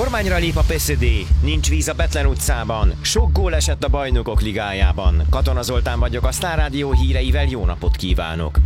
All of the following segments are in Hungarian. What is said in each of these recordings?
Kormányra lép a PSD, nincs víz a Bethlen utcában, sok gól esett a Bajnokok Ligájában. Katona Zoltán vagyok, a Sztár Rádió híreivel jó napot kívánok!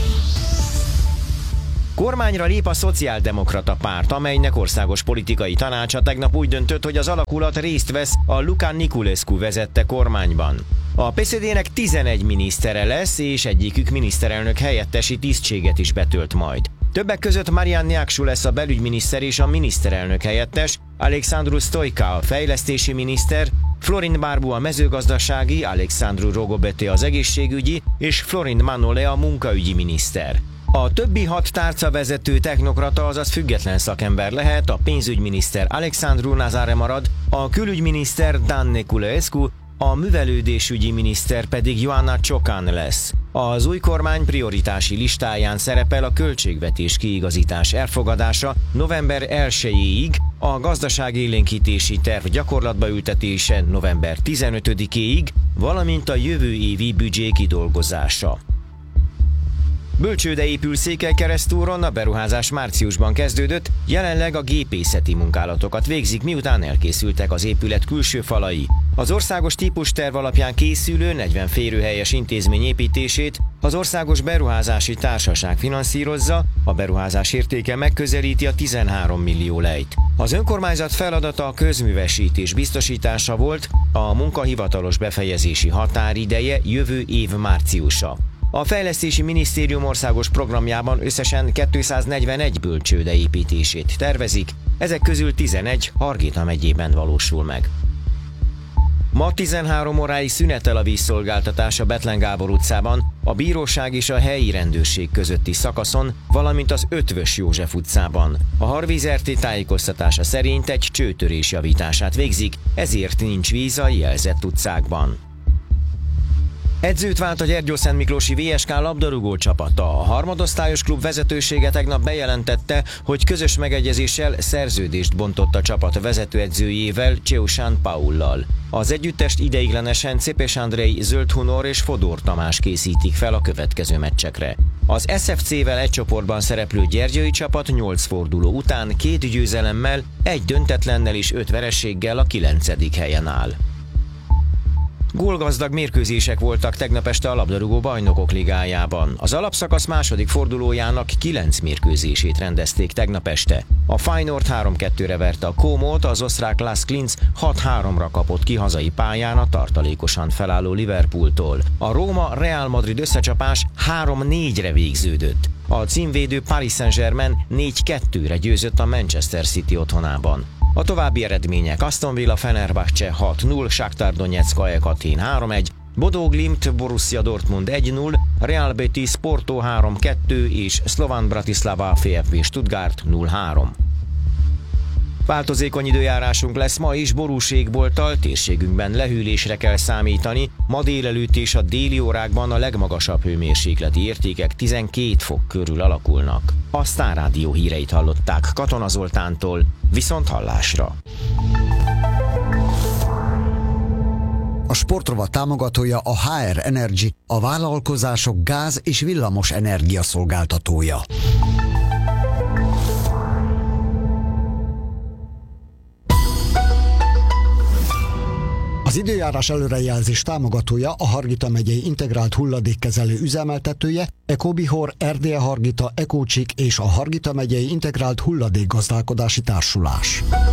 Kormányra lép a Szociáldemokrata Párt, amelynek országos politikai tanácsa tegnap úgy döntött, hogy az alakulat részt vesz a Luca Niculescu vezette kormányban. A PSD-nek 11 minisztere lesz, és egyikük miniszterelnök helyettesi tisztséget is betölt majd. Többek között Marian Niaksu lesz a belügyminiszter és a miniszterelnök helyettes, Alexandru Stoica a fejlesztési miniszter, Florin Barbu a mezőgazdasági, Alexandru Rogobete az egészségügyi és Florin Manole a munkaügyi miniszter. A többi 6 tárcavezető technokrata, azaz független szakember lehet, a pénzügyminiszter Alexandru Nazare marad, a külügyminiszter Dan Neculescu, a művelődésügyi miniszter pedig Ioana Ciocan lesz. Az új kormány prioritási listáján szerepel a költségvetés kiigazítás elfogadása november 1-ig, a gazdaságélénkítési terv gyakorlatba ültetése november 15-ig, valamint a jövő évi büdzsé kidolgozása. Bölcsőde épül Székelykeresztúron, a beruházás márciusban kezdődött, jelenleg a gépészeti munkálatokat végzik, miután elkészültek az épület külső falai. Az országos típusterv alapján készülő 40 férőhelyes intézmény építését az Országos Beruházási Társaság finanszírozza, a beruházás értéke megközelíti a 13 millió lejt. Az önkormányzat feladata a közművesítés biztosítása volt, a munka hivatalos befejezési határideje jövő év márciusa. A Fejlesztési Minisztérium országos programjában összesen 241 bölcsőde építését tervezik, ezek közül 11 Hargita megyében valósul meg. Ma 13 óráig szünetel a vízszolgáltatás a Bethlen Gábor utcában, a bíróság és a helyi rendőrség közötti szakaszon, valamint az Ötvös József utcában. A Harvíz RT tájékoztatása szerint egy csőtörés javítását végzik, ezért nincs víz a jelzett utcákban. Edzőt vált a Gyergyószentmiklósi VSK labdarúgó csapata. A harmadosztályos klub vezetősége tegnap bejelentette, hogy közös megegyezéssel szerződést bontott a csapat vezetőedzőjével, Cseusán Paullal. Az együttest ideiglenesen Czepes Andrej, Zöld Hunor és Fodor Tamás készítik fel a következő meccsekre. Az SFC-vel egy csoportban szereplő gyergyői csapat 8 forduló után 2 győzelemmel, 1 döntetlennel és 5 vereséggel a 9. helyen áll. Gólgazdag mérkőzések voltak tegnap este a labdarúgó Bajnokok Ligájában. Az alapszakasz második fordulójának 9 mérkőzését rendezték tegnap este. A Feyenoord 3-2-re verte a Komót, az osztrák Las Klins 6-3-ra kapott ki hazai pályán a tartalékosan felálló Liverpooltól. A Róma Real Madrid összecsapás 3-4-re végződött. A címvédő Paris Saint-Germain 4-2-re győzött a Manchester City otthonában. A további eredmények: Aston Villa Fenerbahce 6-0, Shakhtar Donetsk AEK Atén 3-1, Bodø Glimt Borussia Dortmund 1-0, Real Betis Porto 3-2 és Slovan Bratislava VfB Stuttgart 0-3. Változékony időjárásunk lesz ma is, borúségbolttal, térségünkben lehűlésre kell számítani, ma délelőtt és a déli órákban a legmagasabb hőmérsékleti értékek 12 fok körül alakulnak. A Sztár Rádió híreit hallották Katona Zoltántól, viszont hallásra. A sportrovat támogatója a HR Energy, a vállalkozások gáz- és villamos energia szolgáltatója. Az időjárás előrejelzés támogatója a Hargita megyei integrált hulladékkezelő üzemeltetője, Ecobihor, Erdélye Hargita, Ecócsik és a Hargita megyei integrált hulladékgazdálkodási társulás.